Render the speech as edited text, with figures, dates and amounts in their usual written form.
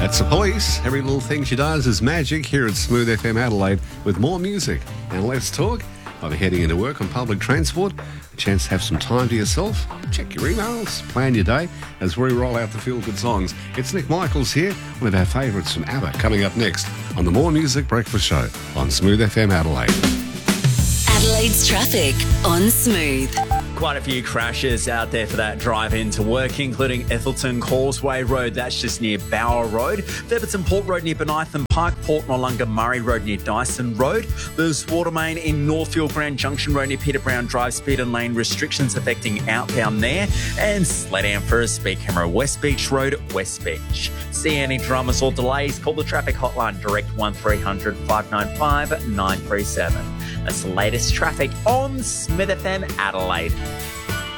That's the Police. Every little thing she does is magic here at Smooth FM Adelaide with more music. And let's talk. I'll be heading into work on public transport. A chance to have some time to yourself. Check your emails, plan your day as we roll out the feel-good songs. It's Nick Michaels here, one of our favourites from ABBA, coming up next on the More Music Breakfast Show on Smooth FM Adelaide. Adelaide's traffic on Smooth. Quite a few crashes out there for that drive into work, including Ethelton Causeway Road, that's just near Bower Road, Theberton Port Road near Benytham Park, Port Noarlunga Murray Road near Dyson Road. There's water main in Northfield Grand Junction Road near Peter Brown Drive, speed and lane restrictions affecting outbound there, and sled down for a speed camera West Beach Road, West Beach. See any dramas or delays, call the traffic hotline direct 1300 595 937. That's the latest traffic on Smith FM Adelaide.